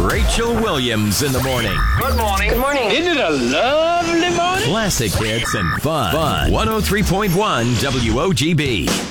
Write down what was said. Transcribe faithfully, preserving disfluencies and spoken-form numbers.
Rachel Williams in the morning. Good morning. Good morning. Isn't it a lovely morning? Classic hits and fun. Fun. one oh three point one W O G B.